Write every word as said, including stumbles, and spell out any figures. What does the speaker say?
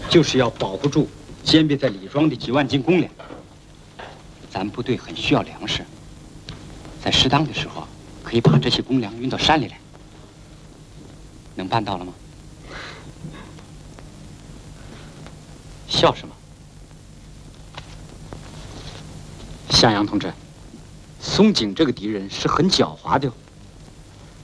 就是要保护住坚壁在李庄的几万斤公粮。咱部队很需要粮食，在适当的时候可以把这些公粮运到山里来。能办到了吗？笑什么？向阳同志，松井这个敌人是很狡猾的。